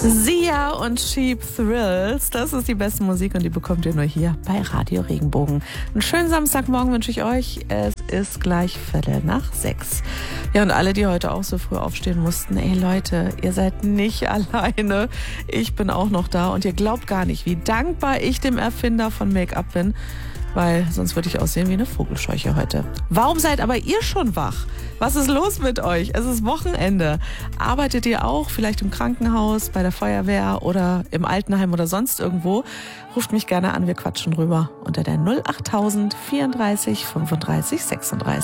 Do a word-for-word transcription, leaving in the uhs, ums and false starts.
Sia und Cheap Thrills, das ist die beste Musik und die bekommt ihr nur hier bei Radio Regenbogen. Einen schönen Samstagmorgen wünsche ich euch. Es ist gleich Viertel nach sechs. Ja, und alle, die heute auch so früh aufstehen mussten, ey Leute, ihr seid nicht alleine. Ich bin auch noch da und ihr glaubt gar nicht, wie dankbar ich dem Erfinder von Make-up bin, weil sonst würde ich aussehen wie eine Vogelscheuche heute. Warum seid aber ihr schon wach? Was ist los mit euch? Es ist Wochenende. Arbeitet ihr auch vielleicht im Krankenhaus, bei der Feuerwehr oder im Altenheim oder sonst irgendwo? Ruft mich gerne an, wir quatschen drüber unter der null acht tausend vierunddreißig fünfunddreißig sechsunddreißig.